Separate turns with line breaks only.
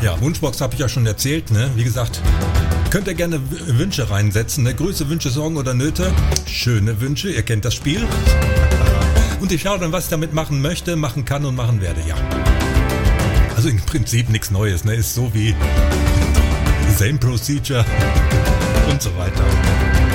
Ja, Wunschbox habe ich ja schon erzählt, ne? Wie gesagt, könnt ihr gerne Wünsche reinsetzen, ne? Grüße, Wünsche, Sorgen oder Nöte. Schöne Wünsche, ihr kennt das Spiel. Und ich schaue dann, was ich damit machen möchte, machen kann und machen werde, ja. Also im Prinzip nichts Neues, ne? Ist so wie same procedure und so weiter.